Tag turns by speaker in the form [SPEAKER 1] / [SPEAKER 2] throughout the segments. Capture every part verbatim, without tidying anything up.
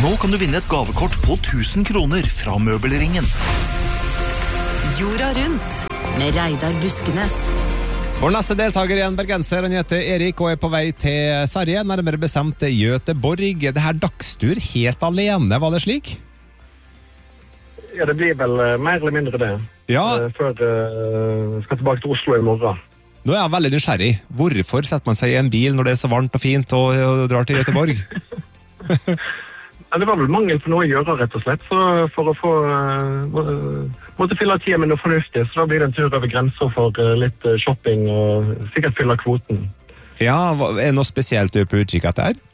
[SPEAKER 1] Nå kan du vinne et gavekort på tusen kroner fra Møbelringen.
[SPEAKER 2] Jorda rundt med Reidar Buskenes.
[SPEAKER 3] Vår neste deltaker er en bergenser, han heter Erik og er på vei til Sverige, nærmere bestemt Göteborg. Det her dagstur helt alene, var det slik?
[SPEAKER 4] Ja, det blir vel uh, mer eller mindre det.
[SPEAKER 3] Ja.
[SPEAKER 4] Uh, før uh, skal tilbake til Oslo i morgen.
[SPEAKER 3] Nå er jeg veldig nysgjerrig. Hvorfor setter man seg i en bil når det er så varmt og fint og, og drar til Göteborg?
[SPEAKER 4] Ja, det var vel mangel på noe å gjøre, rett og slett, for, for å få uh, måtte fylle tida med noe fornuftig, så da blir det en tur over grenser for uh, litt uh, shopping og sikkert fylle kvoten.
[SPEAKER 3] Ja, er det noe spesielt du er på utkikk etter her?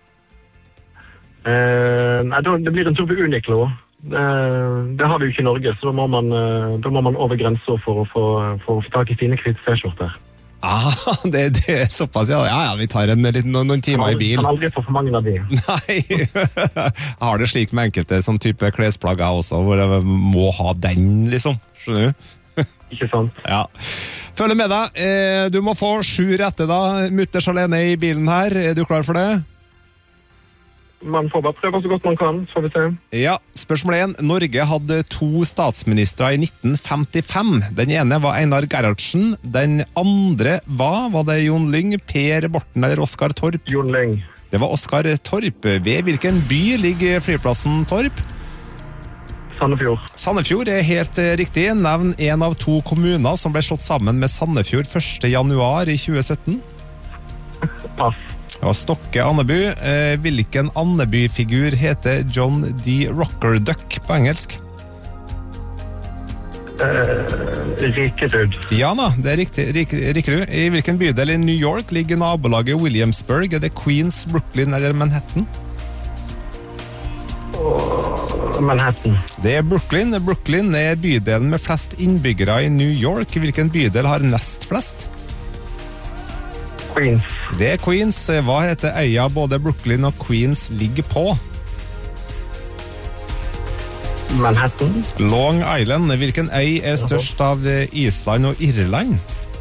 [SPEAKER 4] Uh, nei, da, det blir en tur på Uniqlo. Uh, det har vi jo ikke i Norge, så da må man, uh, da må man over grenser for å få, for å få tak i fine hvite t-skjorter.
[SPEAKER 3] Ah, det, det er såpass, ja. Ja, ja, vi tar en, en, noen, noen timer i bil.
[SPEAKER 4] Kan aldri få for mange av de.
[SPEAKER 3] Nei, jeg har det slik med enkelte sånn type klesplagger også, hvor jeg må ha den, liksom. Skjønner du?
[SPEAKER 4] Ikke sant?
[SPEAKER 3] Ja. Følg med deg. Du må få sju rette da, mutters alene i bilen her. Er du klar for det?
[SPEAKER 4] Man får bare prøve så godt man kan, så får vi se.
[SPEAKER 3] Ja, spørsmål én. Norge hadde to statsministre i nitten femtifem. Den ene var Einar Gerhardsen. Den andre var, var det Jon Lyng, Per Borten eller Oskar Torp?
[SPEAKER 4] Jon Lyng.
[SPEAKER 3] Det var Oskar Torp. Ved hvilken by ligger flyplassen Torp?
[SPEAKER 4] Sandefjord.
[SPEAKER 3] Sandefjord er helt riktig. Nevn en av to kommuner som ble slått sammen med Sandefjord første januar i tjue sytten.
[SPEAKER 4] Pass.
[SPEAKER 3] Det var Stokke Andebu. Eh, hvilken Andeby-figur heter John D. Rockerduck på engelsk?
[SPEAKER 4] Uh, Rikerud.
[SPEAKER 3] Ja da, det er riktig, rik, Rikerud. I hvilken bydel i New York ligger nabolaget Williamsburg? Er det Queens, Brooklyn eller Manhattan?
[SPEAKER 4] Uh, Manhattan.
[SPEAKER 3] Det er Brooklyn. Brooklyn er bydelen med flest innbyggere i New York. Hvilken bydel har nest flest?
[SPEAKER 4] Queens.
[SPEAKER 3] Det er Queens. Hva heter øya både Brooklyn og Queens ligger på?
[SPEAKER 4] Manhattan.
[SPEAKER 3] Long Island. Hvilken øy er størst av Island og Irland?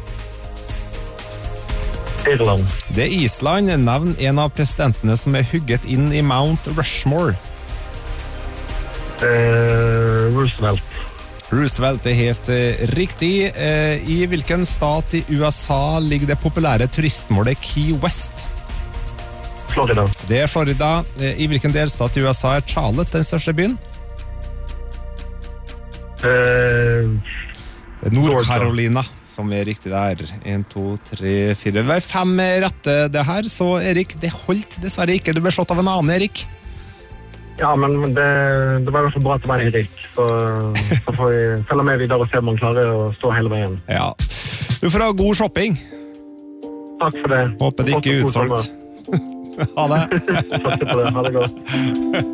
[SPEAKER 4] Irland.
[SPEAKER 3] Det er Island. Nevn en av presidentene som er hugget inn i Mount Rushmore.
[SPEAKER 4] Uh, Roosevelt.
[SPEAKER 3] Roosevelt er helt uh, riktig. Uh, I hvilken stat i U S A ligger det populære turistmålet Key West?
[SPEAKER 4] Florida.
[SPEAKER 3] Det er Florida. Uh, I hvilken delstat i U S A er Charlotte den største byen?
[SPEAKER 4] Uh,
[SPEAKER 3] Nord-Carolina, som er riktig der. En, to, tre, fire. Det var fem rette det her, så Erik, det holdt dessverre ikke. Du ble slått av en annen, Erik.
[SPEAKER 4] Ja, men det, det var i hvert fall bra at det var Erik, så, så får vi følge med videre og se om man klarer å stå hele veien.
[SPEAKER 3] Ja. Du får ha god shopping.
[SPEAKER 4] Takk for det.
[SPEAKER 3] Håper det ikke er utsolgt. Ha det.
[SPEAKER 4] Takk for det. Ha det godt.